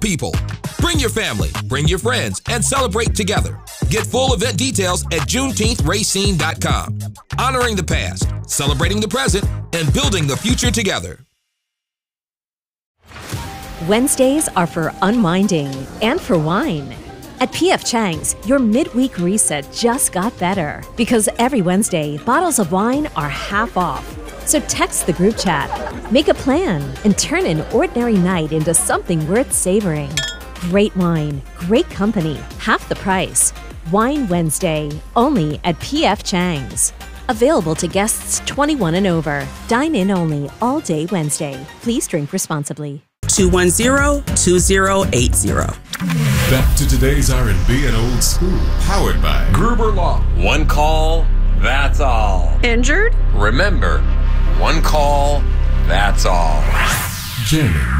people. Bring your family, bring your friends, and celebrate together. Get full event details at JuneteenthRacine.com. Honoring the past, celebrating the present, and building the future together. Wednesdays are for unwinding and for wine. At P.F. Chang's, your midweek reset just got better because every Wednesday, bottles of wine are half off. So text the group chat, make a plan, and turn an ordinary night into something worth savoring. Great wine, great company, half the price. Wine Wednesday, only at P.F. Chang's. Available to guests 21 and over. Dine in only all day Wednesday. Please drink responsibly. 210-2080. Back to today's R&B and old school. Powered by Gruber Law. One call, that's all. Injured? Remember, one call, that's all. Jamming